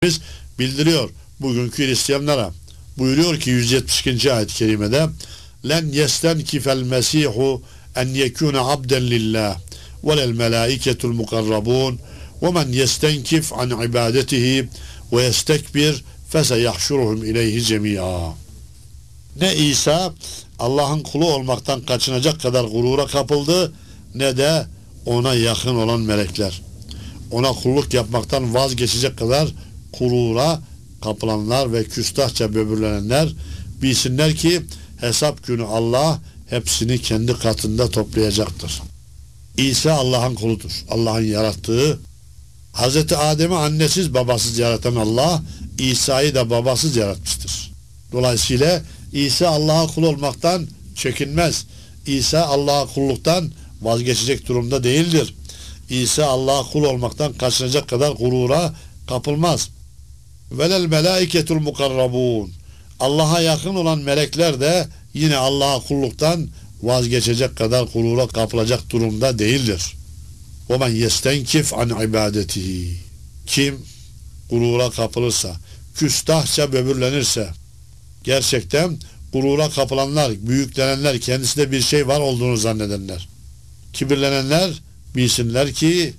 bildiriyor bugünkü Hristiyanlara. Buyuruyor ki 172. ayet-i kerimede len yestenkifel mesihu en yekune abden lillah velel melaiketul mukarrabun ve men yestenkif an ibadetihi ve yestekbir feseyahşuruhum ileyhi cemi'a. Ne İsa Allah'ın kulu olmaktan kaçınacak kadar gurura kapıldı, ne de ona yakın olan melekler. Ona kulluk yapmaktan vazgeçecek kadar gurura kapılanlar ve küstahça böbürlenenler bilsinler ki hesap günü Allah hepsini kendi katında toplayacaktır. İsa Allah'ın kuludur. Allah'ın yarattığı, Hz. Adem'i annesiz babasız yaratan Allah, İsa'yı da babasız yaratmıştır. Dolayısıyla İsa Allah'a kul olmaktan çekinmez. İsa Allah'a kulluktan vazgeçecek durumda değildir. İsa Allah'a kul olmaktan kaçınacak kadar gurura kapılmaz. Velel melaiketul mukarrabun. Allah'a yakın olan melekler de yine Allah'a kulluktan vazgeçecek kadar gurura kapılacak durumda değildir. O men yestenkif an ibadetihi. Kim gurura kapılırsa, küstahça böbürlenirse, gerçekten gurura kapılanlar, büyüklenenler, kendisinde bir şey var olduğunu zannedenler, kibirlenenler bilsinler ki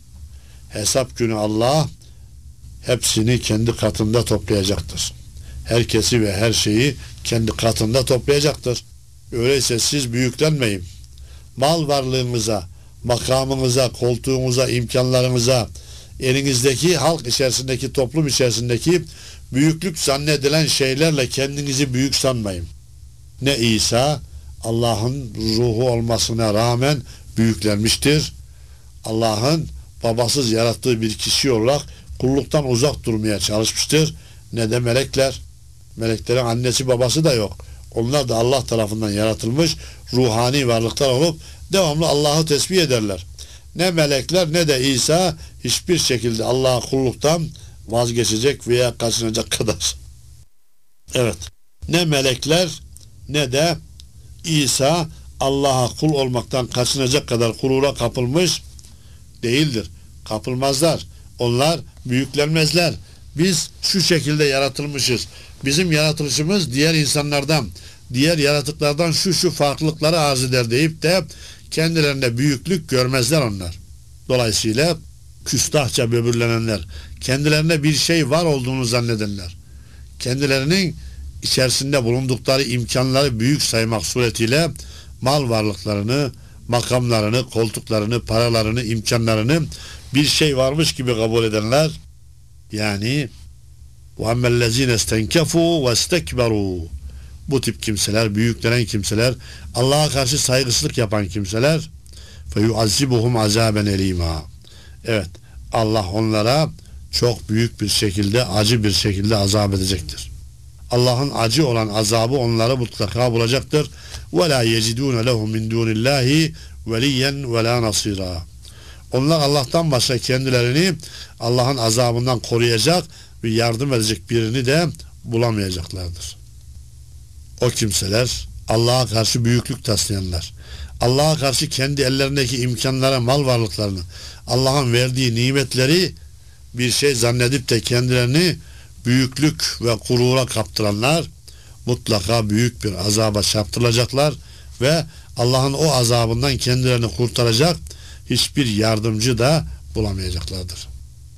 hesap günü Allah hepsini kendi katında toplayacaktır. Herkesi ve her şeyi kendi katında toplayacaktır. Öyleyse siz büyüklenmeyin. Mal varlığınıza, makamınıza, koltuğunuza, imkanlarınıza, elinizdeki halk içerisindeki, toplum içerisindeki büyüklük zannedilen şeylerle kendinizi büyük sanmayın. Ne İsa Allah'ın ruhu olmasına rağmen büyüklenmiştir. Allah'ın babasız yarattığı bir kişi olarak kulluktan uzak durmaya çalışmıştır. Ne de melekler. Meleklerin annesi babası da yok. Onlar da Allah tarafından yaratılmış ruhani varlıklar olup devamlı Allah'ı tesbih ederler. Ne melekler ne de İsa hiçbir şekilde Allah'a kulluktan vazgeçecek veya kaçınacak kadar. Evet. Ne melekler ne de İsa Allah'a kul olmaktan kaçınacak kadar gurura kapılmış değildir. Kapılmazlar. Onlar büyüklenmezler. Biz şu şekilde yaratılmışız. Bizim yaratılışımız diğer insanlardan, diğer yaratıklardan şu farklılıkları arz eder deyip de kendilerine büyüklük görmezler onlar. Dolayısıyla küstahça böbürlenenler, kendilerine bir şey var olduğunu zannedenler, kendilerinin içerisinde bulundukları imkanları büyük saymak suretiyle mal varlıklarını, makamlarını, koltuklarını, paralarını, imkanlarını bir şey varmış gibi kabul edenler, yani وَاَمَّا الَّذ۪ينَ اسْتَنْكَفُوا وَاسْتَكْبَرُوا, bu tip kimseler, büyüklenen kimseler, Allah'a karşı saygısızlık yapan kimseler, فَيُعَذِّبُهُمْ عَذَابًا elîmâ. Evet, Allah onlara çok büyük bir şekilde, acı bir şekilde azap edecektir. Allah'ın acı olan azabı onları mutlaka bulacaktır. وَلَا يَجِدُونَ لَهُمْ مِنْ دُونِ اللّٰهِ وَلِيًّا وَلَا نَصِيرًا. Onlar Allah'tan başka kendilerini Allah'ın azabından koruyacak ve yardım edecek birini de bulamayacaklardır. O kimseler Allah'a karşı büyüklük taslayanlar, Allah'a karşı kendi ellerindeki imkanlara, mal varlıklarını, Allah'ın verdiği nimetleri bir şey zannedip de kendilerini büyüklük ve gurura kaptıranlar mutlaka büyük bir azaba çarptırılacaklar ve Allah'ın o azabından kendilerini kurtaracak hiçbir yardımcı da bulamayacaklardır.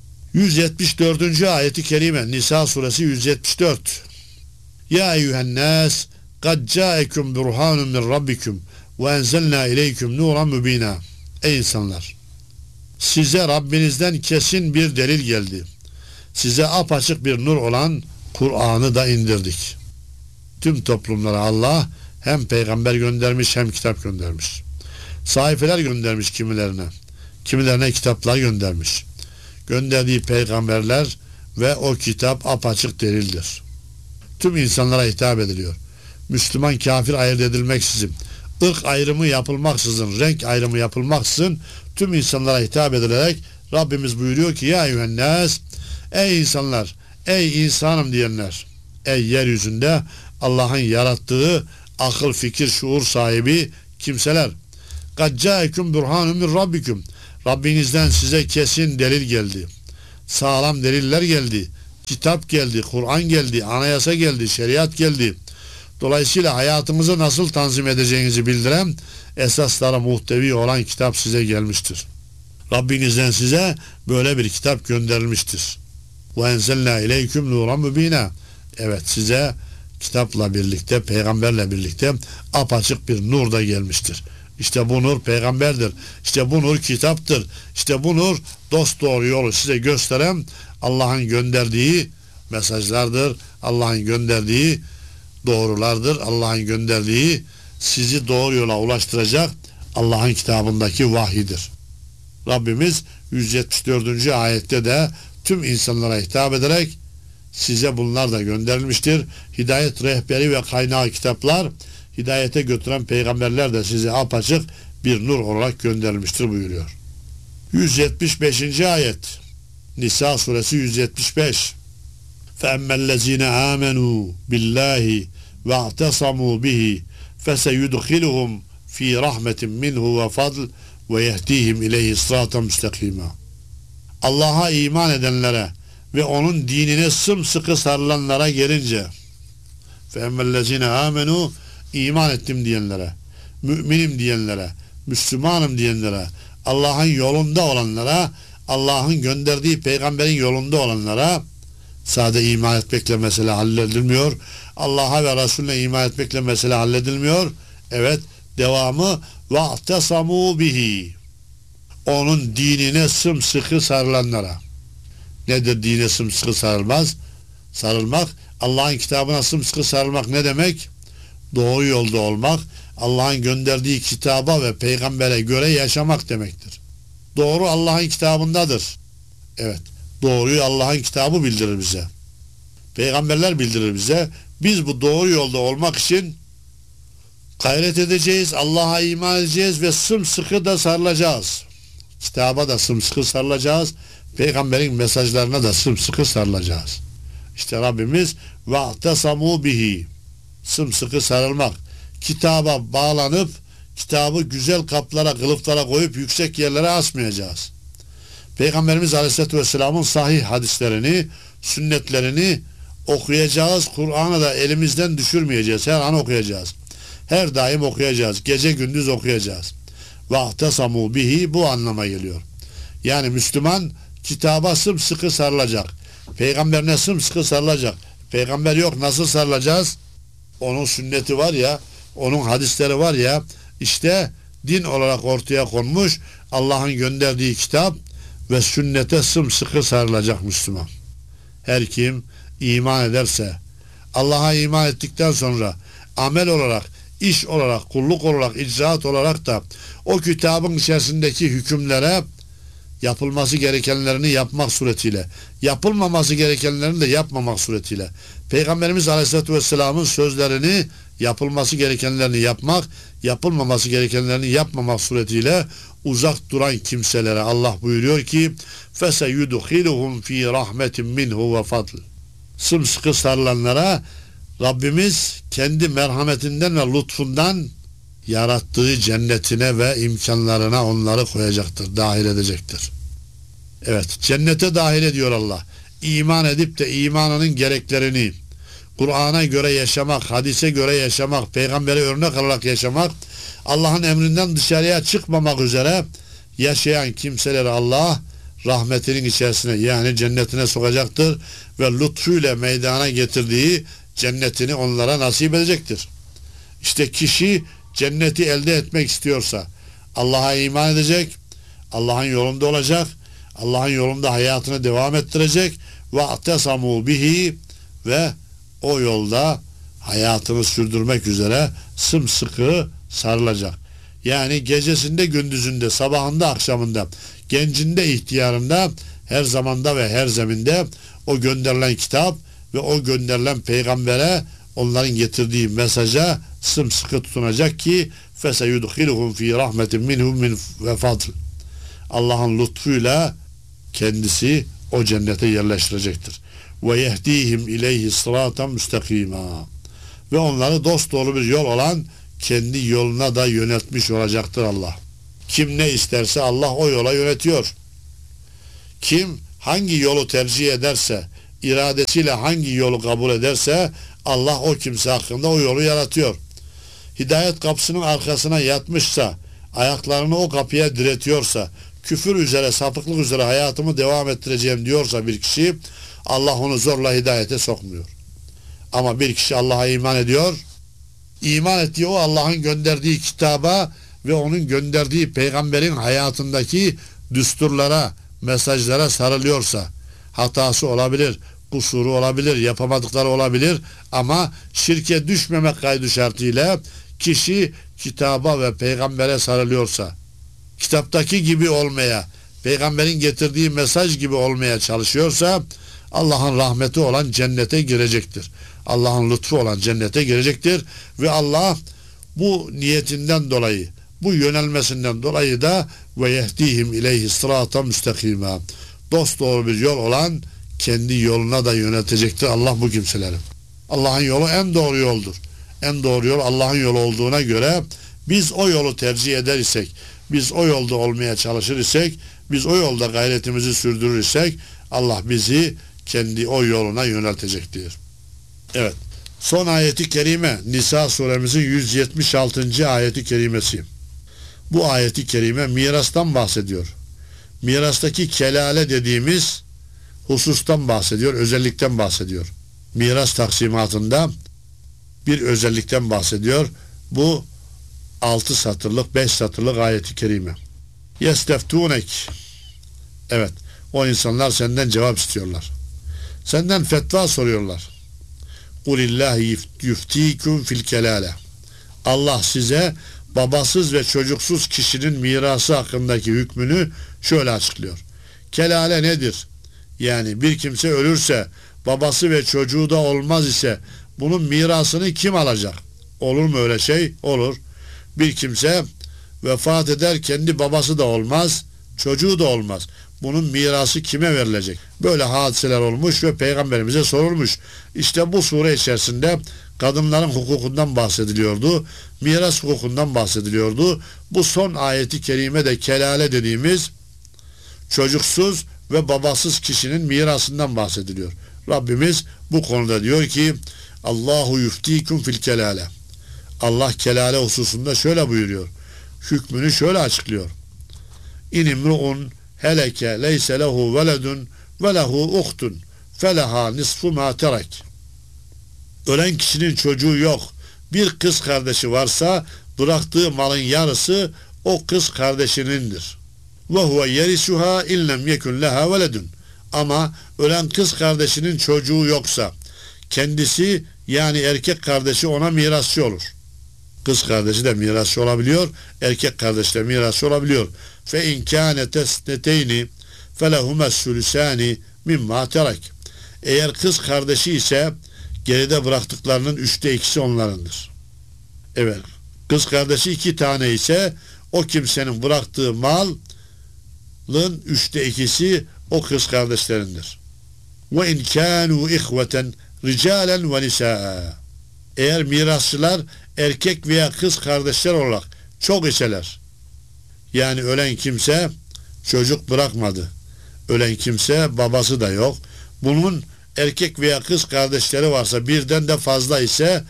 174. ayeti kerime, Nisa suresi 174. Ya eyyühennâs kad câekum burhanun min rabbikum ve enzelnâ ileyküm nuran mübînâ. Ey insanlar! Size Rabbinizden kesin bir delil geldi. Size apaçık bir nur olan Kur'an'ı da indirdik. Tüm toplumlara Allah hem peygamber göndermiş hem kitap göndermiş. Sayfeler göndermiş kimilerine. Kimilerine kitaplar göndermiş. Gönderdiği peygamberler ve o kitap apaçık delildir. Tüm insanlara hitap ediliyor. Müslüman kafir ayırt edilmeksizin, ırk ayrımı yapılmaksızın, renk ayrımı yapılmaksızın tüm insanlara hitap edilerek Rabbimiz buyuruyor ki ya eyyühennâs, ey insanlar, ey insanım diyenler, ey yeryüzünde Allah'ın yarattığı akıl, fikir, şuur sahibi kimseler, kad câekum burhanun min rabbikum, Rabbinizden size kesin delil geldi, sağlam deliller geldi, kitap geldi, Kur'an geldi, anayasa geldi, şeriat geldi. Dolayısıyla hayatımızı nasıl tanzim edeceğinizi bildiren esaslara muhtevi olan kitap size gelmiştir. Rabbinizden size böyle bir kitap gönderilmiştir. وَاَنْزَلْنَا اِلَيْكُمْ نُورًا مُب۪ينًا. Evet, size kitapla birlikte, peygamberle birlikte apaçık bir nur da gelmiştir. İşte bu nur peygamberdir. İşte bu nur kitaptır. İşte bu nur dosdoğru yolu size gösteren Allah'ın gönderdiği mesajlardır. Allah'ın gönderdiği doğrulardır. Allah'ın gönderdiği sizi doğru yola ulaştıracak Allah'ın kitabındaki vahyidir. Rabbimiz 174. ayette de tüm insanlara hitap ederek size bunlar da gönderilmiştir. Hidayet rehberi ve kaynağı kitaplar, hidayete götüren peygamberler de size apaçık bir nur olarak gönderilmiştir buyuruyor. 175. ayet Nisa suresi 175. فَاَمَّا الَّذ۪ينَ آمَنُوا بِاللّٰهِ وَاَعْتَصَمُوا بِهِ فَسَيُدْخِلُهُمْ ف۪ي رَحْمَةٍ مِّنْهُ وَفَضْلٍ وَيَهْد۪يهِمْ اِلَيْهِ صِرَاطًا مُسْتَقِيمًا. Allah'a iman edenlere ve onun dinine sımsıkı sarılanlara gelince فَاَمَّا الَّذ۪ينَ آمَنُوا iman ettim diyenlere, müminim diyenlere, Müslümanım diyenlere, Allah'ın yolunda olanlara, Allah'ın gönderdiği peygamberin yolunda olanlara, sade iman etmekle mesele halledilmiyor. Allah'a ve Resulüne iman etmekle mesele halledilmiyor. Evet, devamı وَاَعْتَصَمُوا bihi. Onun dinine sımsıkı sarılanlara. Nedir dine sımsıkı sarılmak? Allah'ın kitabına sımsıkı sarılmak ne demek? Doğru yolda olmak, Allah'ın gönderdiği kitaba ve peygambere göre yaşamak demektir. Doğru Allah'ın kitabındadır. Evet, doğruyu Allah'ın kitabı bildirir bize. Peygamberler bildirir bize. Biz bu doğru yolda olmak için gayret edeceğiz, Allah'a iman edeceğiz ve sımsıkı da sarılacağız. Kitaba da sımsıkı sarılacağız, peygamberin mesajlarına da sımsıkı sarılacağız. İşte Rabbimiz وَاَعْتَصَمُوا bihi, sımsıkı sarılmak, kitaba bağlanıp kitabı güzel kaplara, kılıflara koyup yüksek yerlere asmayacağız. Peygamberimiz Aleyhisselatü Vesselam'ın sahih hadislerini, sünnetlerini okuyacağız. Kur'an'ı da elimizden düşürmeyeceğiz. Her an okuyacağız. Her daim okuyacağız. Gece gündüz okuyacağız. وَاَعْتَصَمُوا bihi bu anlama geliyor. Yani Müslüman kitaba sımsıkı sarılacak. Peygamberine sımsıkı sarılacak. Peygamber yok, nasıl sarılacağız? Onun sünneti var ya, onun hadisleri var ya, işte din olarak ortaya konmuş Allah'ın gönderdiği kitap ve sünnete sımsıkı sarılacak Müslüman. Her kim iman ederse, Allah'a iman ettikten sonra amel olarak, iş olarak, kulluk olarak, icraat olarak da o kitabın içerisindeki hükümlere yapılması gerekenlerini yapmak suretiyle, yapılmaması gerekenlerini de yapmamak suretiyle, Peygamberimiz Aleyhisselatü Vesselam'ın sözlerini, yapılması gerekenlerini yapmak, yapılmaması gerekenlerini yapmamak suretiyle uzak duran kimselere Allah buyuruyor ki فَسَيُدْخِلُهُمْ ف۪ي رَحْمَةٍ مِّنْهُ وَفَضْلٍ. Sımsıkı sarılanlara Rabbimiz kendi merhametinden ve lütfundan yarattığı cennetine ve imkanlarına onları koyacaktır, dahil edecektir. Evet, cennete dahil ediyor Allah. İman edip de imanının gereklerini Kur'an'a göre yaşamak, hadise göre yaşamak, peygambere örnek alarak yaşamak, Allah'ın emrinden dışarıya çıkmamak üzere yaşayan kimseleri Allah rahmetinin içerisine, yani cennetine sokacaktır ve lütfuyla meydana getirdiği cennetini onlara nasip edecektir. İşte kişi cenneti elde etmek istiyorsa Allah'a iman edecek, Allah'ın yolunda olacak, Allah'ın yolunda hayatını devam ettirecek ve atesamu bihi ve o yolda hayatını sürdürmek üzere sımsıkı sarılacak. Yani gecesinde, gündüzünde, sabahında, akşamında, gencinde, ihtiyarında, her zamanda ve her zeminde o gönderilen kitap ve o gönderilen peygambere, onların getirdiği mesaja sımsıkı tutunacak ki فَسَيُدْخِلُهُمْ ف۪ي رَحْمَةٍ مِّنْهُ ve fadl. Allah'ın lütfuyla kendisi o cennete yerleştirecektir. وَيَهْد۪يهِمْ اِلَيْهِ صِرَاطًا مُسْتَقِيمًا. Ve onları dosdoğru bir yol olan kendi yoluna da yöneltmiş olacaktır Allah. Kim ne isterse Allah o yola yönetiyor. Kim hangi yolu tercih ederse iradesiyle hangi yolu kabul ederse Allah o kimse hakkında o yolu yaratıyor. Hidayet kapısının arkasına yatmışsa, ayaklarını o kapıya diretiyorsa, küfür üzere, sapıklık üzere hayatımı devam ettireceğim diyorsa bir kişi, Allah onu zorla hidayete sokmuyor. Ama bir kişi Allah'a iman ediyor, iman ettiği o Allah'ın gönderdiği kitaba ve onun gönderdiği peygamberin hayatındaki düsturlara, mesajlara sarılıyorsa, hatası olabilir, kusuru olabilir, yapamadıkları olabilir ama şirke düşmemek kaydı şartıyla kişi kitaba ve peygambere sarılıyorsa, kitaptaki gibi olmaya, peygamberin getirdiği mesaj gibi olmaya çalışıyorsa Allah'ın rahmeti olan cennete girecektir. Allah'ın lütfu olan cennete girecektir ve Allah bu niyetinden dolayı, bu yönelmesinden dolayı da ve yehdihim ileyhi sırata müstakima, dosdoğru bir yol olan kendi yoluna da yöneltecektir Allah bu kimseleri. Allah'ın yolu en doğru yoldur. En doğru yol Allah'ın yolu olduğuna göre biz o yolu tercih eder isek, biz o yolda olmaya çalışır isek, biz o yolda gayretimizi sürdürür isek Allah bizi kendi o yoluna yöneltecektir. Evet. Son ayeti kerime Nisa suremizin 176. ayeti kerimesi. Bu ayeti kerime mirastan bahsediyor. Mirastaki kelale dediğimiz husustan bahsediyor, özellikten bahsediyor. Miras taksimatında bir özellikten bahsediyor. Bu 6 satırlık, 5 satırlık ayeti kerime. Yesteftunek. Evet, o insanlar senden cevap istiyorlar. Senden fetva soruyorlar. Kulillahi yuftikum fil kelale. Allah size babasız ve çocuksuz kişinin mirası hakkındaki hükmünü şöyle açıklıyor. Kelale nedir? Yani bir kimse ölürse, babası ve çocuğu da olmaz ise bunun mirasını kim alacak? Olur mu öyle şey? Olur. Bir kimse vefat eder, kendi babası da olmaz, çocuğu da olmaz. Bunun mirası kime verilecek? Böyle hadiseler olmuş ve peygamberimize sorulmuş. İşte bu sure içerisinde kadınların hukukundan bahsediliyordu. Miras hukukundan bahsediliyordu. Bu son ayeti kerime de kelale dediğimiz çocuksuz ve babasız kişinin mirasından bahsediliyor. Rabbimiz bu konuda diyor ki Allahu yuftikum fil kelale. Allah kelale hususunda şöyle buyuruyor. Hükmünü şöyle açıklıyor. İnimru'un heleke leyse lehu veledun ve lehu uhtun feleha nisfu ma terek. Ölen kişinin çocuğu yok. Bir kız kardeşi varsa bıraktığı malın yarısı o kız kardeşinindir. Ve huve yerisuha illem yekun leha veledun. Ama ölen kız kardeşinin çocuğu yoksa kendisi yani erkek kardeşi ona mirasçı olur. Kız kardeşi de mirasçı olabiliyor, erkek kardeş de mirasçı olabiliyor. Fe in kâne tesneteyni felehumes sülüsâni mimma terek. Eğer kız kardeşi ise geride bıraktıklarının 3'te 2'si onlarındır. Evet, kız kardeşi 2 tane ise o kimsenin bıraktığı malın 3'te 2'si o kız kardeşlerindir. Ve in kânû ihveten ricalen ve nisâ'a. Eğer mirasçılar erkek veya kız kardeşler olarak çok iseler, yani ölen kimse çocuk bırakmadı, ölen kimse babası da yok, bunun erkek veya kız kardeşleri varsa birden de fazla ise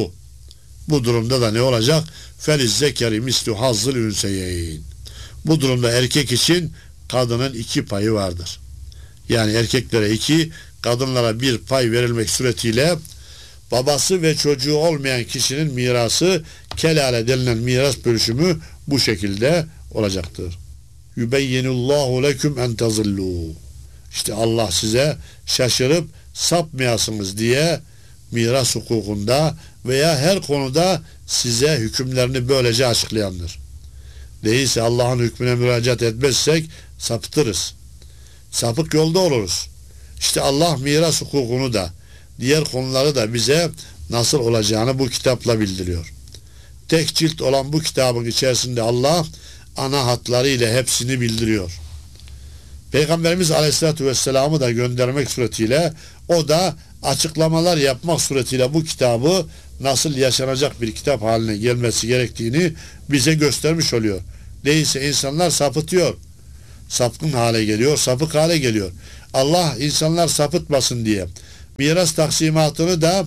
bu durumda da ne olacak? Feliz zekeri mislu hazzıl ünseyeyn. Bu durumda erkek için kadının 2 payı vardır. Yani erkeklere 2, kadınlara 1 pay verilmek suretiyle babası ve çocuğu olmayan kişinin mirası, kelale denilen miras bölüşümü bu şekilde olacaktır. Yübeyyinullahu leküm en tazillu. İşte Allah size şaşırıp sapmayasınız diye miras hukukunda veya her konuda size hükümlerini böylece açıklayandır. Değilse Allah'ın hükmüne müracaat etmezsek sapıtırız. Sapık yolda oluruz. İşte Allah miras hukukunu da diğer konuları da bize nasıl olacağını bu kitapla bildiriyor. Tek cilt olan bu kitabın içerisinde Allah ana hatlarıyla hepsini bildiriyor. Peygamberimiz Aleyhisselatü Vesselam'ı da göndermek suretiyle, o da açıklamalar yapmak suretiyle bu kitabı nasıl yaşanacak bir kitap haline gelmesi gerektiğini bize göstermiş oluyor. Değilse insanlar sapıtıyor. Sapkın hale geliyor, sapık hale geliyor. Allah insanlar sapıtmasın diye miras taksimatını da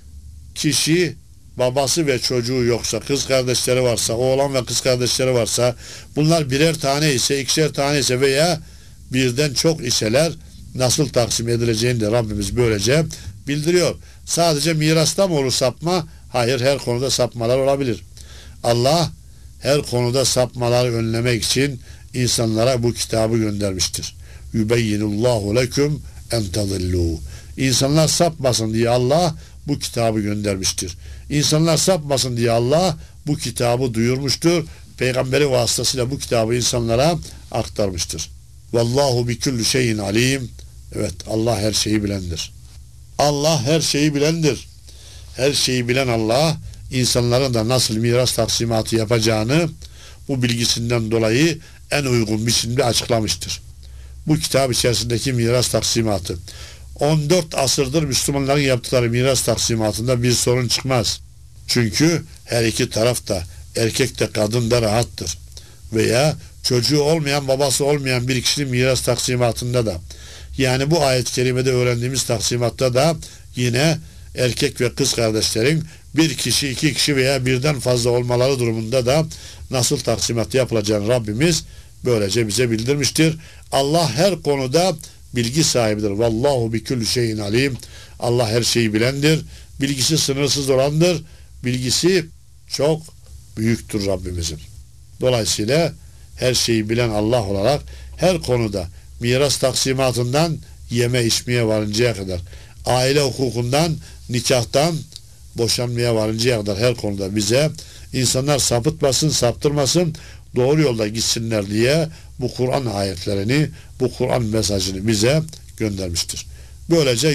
kişi babası ve çocuğu yoksa, kız kardeşleri varsa, oğlan ve kız kardeşleri varsa, bunlar birer tane ise, ikişer tane ise veya birden çok iseler nasıl taksim edileceğini de Rabbimiz böylece bildiriyor. Sadece mirasta mı olur sapma? Hayır, her konuda sapmalar olabilir. Allah her konuda sapmaları önlemek için insanlara bu kitabı göndermiştir. Yübeyyinullahu leküm en tadillu. İnsanlar sapmasın diye Allah bu kitabı göndermiştir. İnsanlar sapmasın diye Allah bu kitabı duyurmuştur. Peygamberi vasıtasıyla bu kitabı insanlara aktarmıştır. Vallahu bi kulli şeyin alim. Evet, Allah her şeyi bilendir. Allah her şeyi bilendir. Her şeyi bilen Allah insanların da nasıl miras taksimatı yapacağını bu bilgisinden dolayı en uygun biçimde açıklamıştır. Bu kitap içerisindeki miras taksimatı 14 asırdır Müslümanların yaptıkları miras taksimatında bir sorun çıkmaz. Çünkü her iki taraf da, erkek de kadın da rahattır. Veya çocuğu olmayan, babası olmayan bir kişinin miras taksimatında da, yani bu ayet-i kerimede öğrendiğimiz taksimatta da yine erkek ve kız kardeşlerin bir kişi, iki kişi veya birden fazla olmaları durumunda da nasıl taksimat yapılacağını Rabbimiz böylece bize bildirmiştir. Allah her konuda bilgi sahibidir. Vallahu bi kulli şeyin alim. Allah her şeyi bilendir. Bilgisi sınırsız olandır. Bilgisi çok büyüktür Rabbimizin. Dolayısıyla her şeyi bilen Allah olarak her konuda miras taksimatından yeme içmeye varıncaya kadar, aile hukukundan, nikahtan boşanmaya varıncaya kadar her konuda bize insanlar sapıtmasın, saptırmasın, doğru yolda gitsinler diye bu Kur'an ayetlerini, bu Kur'an mesajını bize göndermiştir. Böylece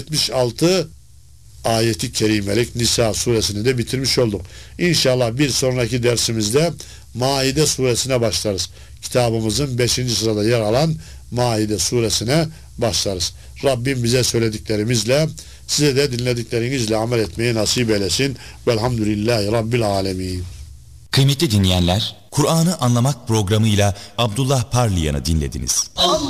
176 ayeti kerimelik Nisa suresini de bitirmiş olduk. İnşallah bir sonraki dersimizde Maide suresine başlarız. Kitabımızın 5. sırada yer alan Maide suresine başlarız. Rabbim bize söylediklerimizle, size de dinlediklerinizle amel etmeyi nasip eylesin. Velhamdülillahi Rabbil alemin. Kıymetli dinleyenler, Kur'an'ı anlamak programıyla Abdullah Parliyan'ı dinlediniz.